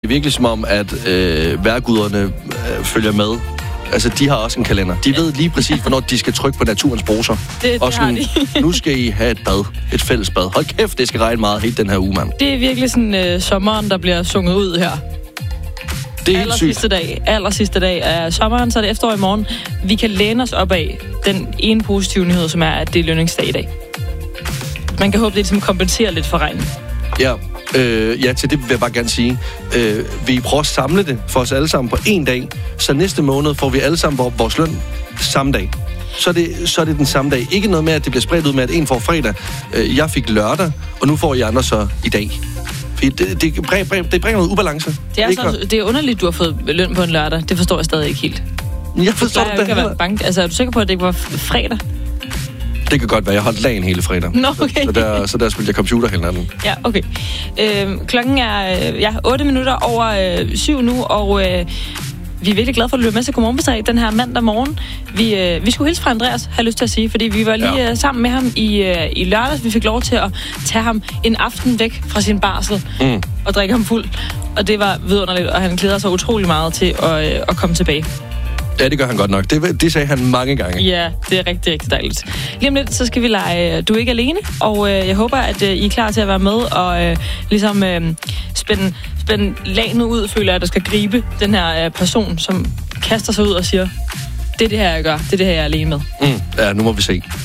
er virkelig som om, at vejrguderne følger med. Altså, de har også en kalender. De ved lige præcis, hvornår de skal trykke på naturens bruser. Det sådan, har de. Nu skal I have et bad. Et fælles bad. Hold kæft, det skal regne meget helt den her uge, mand. Det er virkelig sådan sommeren, der bliver sunget ud her. Det er helt sygt. Aller sidste dag af sommeren, så er det efterår i morgen. Vi kan læne os op af den ene positive nyhed, som er, at det er lønningsdag i dag. Man kan håbe, det ligesom kompenserer lidt for regnen. Ja. Ja, til det vil jeg bare gerne sige. Vil I prøve at samle det for os alle sammen på en dag, så næste måned får vi alle sammen vores løn samme dag. Så er det den samme dag. Ikke noget med, at det bliver spredt ud med, at en får fredag. Jeg fik lørdag, og nu får I andre så i dag. Det bringer noget ubalance. Det er underligt, du har fået løn på en lørdag. Det forstår jeg stadig ikke helt. Jeg forstår det heller. Altså, er du sikker på, at det ikke var fredag? Det kan godt være. Jeg holdt lagen hele fredag. Nå, okay. Så der spillede jeg computer hele natten. Ja, okay. Klokken er 8 minutter over 7 nu, og vi er virkelig glade for at løbe med til Godmorgen den her mandag morgen. Vi skulle hilse fra Andreas, har jeg lyst til at sige, fordi vi var lige sammen med ham i lørdags. Vi fik lov til at tage ham en aften væk fra sin barsel og drikke ham fuld. Og det var vidunderligt, og han glæder sig utrolig meget til at komme tilbage. Ja, det gør han godt nok. Det sagde han mange gange. Ja, det er rigtig, rigtig dejligt. Lige om lidt, så skal vi lege Du er ikke alene, og jeg håber, at I er klar til at være med og ligesom spænde lagene ud, føler jeg, der skal gribe den her person, som kaster sig ud og siger, det er det her, jeg gør. Det er det her, jeg er alene med. Ja, nu må vi se.